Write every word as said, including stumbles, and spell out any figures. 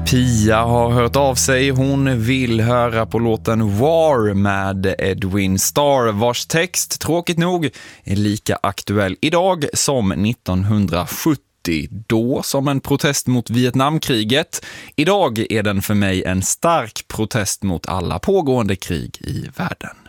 Pia har hört av sig. Hon vill höra på låten War med Edwin Starr, vars text, tråkigt nog, är lika aktuell idag som nittonhundrasjuttio, då som en protest mot Vietnamkriget. Idag är den för mig en stark protest mot alla pågående krig i världen.